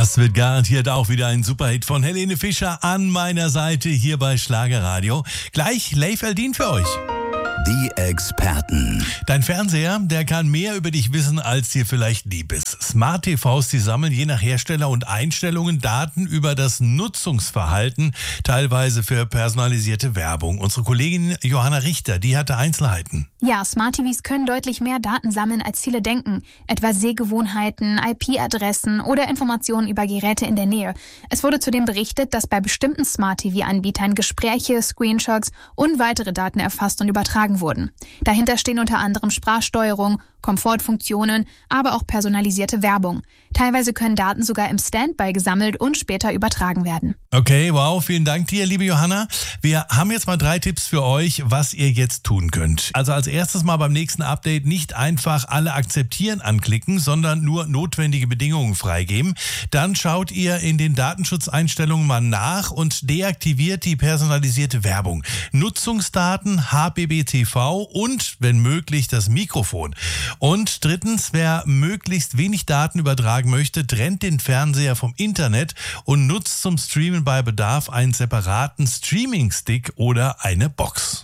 Das wird garantiert auch wieder ein Superhit von Helene Fischer an meiner Seite hier bei Schlagerradio. Gleich Leif Eldin für euch. Die Experten. Dein Fernseher, der kann mehr über dich wissen, als dir vielleicht lieb ist. Smart TVs, die sammeln je nach Hersteller und Einstellungen Daten über das Nutzungsverhalten, teilweise für personalisierte Werbung. Unsere Kollegin Johanna Richter, die hatte Einzelheiten. Ja, Smart TVs können deutlich mehr Daten sammeln, als viele denken. Etwa Sehgewohnheiten, IP-Adressen oder Informationen über Geräte in der Nähe. Es wurde zudem berichtet, dass bei bestimmten Smart TV-Anbietern Gespräche, Screenshots und weitere Daten erfasst und übertragen wurden. Dahinter stehen unter anderem Sprachsteuerung, Komfortfunktionen, aber auch personalisierte Werbung. Teilweise können Daten sogar im Standby gesammelt und später übertragen werden. Okay, wow, vielen Dank dir, liebe Johanna. Wir haben jetzt mal 3 Tipps für euch, was ihr jetzt tun könnt. Also als erstes mal beim nächsten Update nicht einfach alle akzeptieren anklicken, sondern nur notwendige Bedingungen freigeben. Dann schaut ihr in den Datenschutzeinstellungen mal nach und deaktiviert die personalisierte Werbung. Nutzungsdaten, HBBTV und, wenn möglich, das Mikrofon. Und drittens, wer möglichst wenig Daten übertragen möchte, trennt den Fernseher vom Internet und nutzt zum Streamen bei Bedarf einen separaten Streaming-Stick oder eine Box.